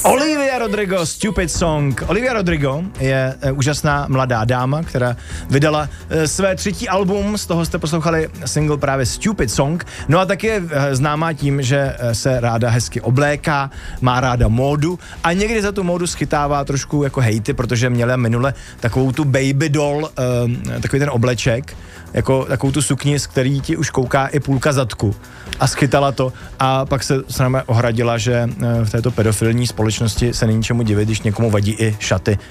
Olivia Rodrigo, Stupid Song. Olivia Rodrigo je úžasná mladá dáma, která vydala své 3. album, z toho jste poslouchali single právě Stupid Song. No a taky je známá tím, že se ráda hezky obléká, má ráda módu a někdy za tu módu schytává trošku jako hejty, protože měla minule takovou tu baby doll, takový ten obleček, jako takovou tu sukni, z který ti už kouká i půlka zadku. A schytala to a pak se s námi ohradila, že v této pedofilní společnosti se není čemu divit, když někomu vadí i šaty.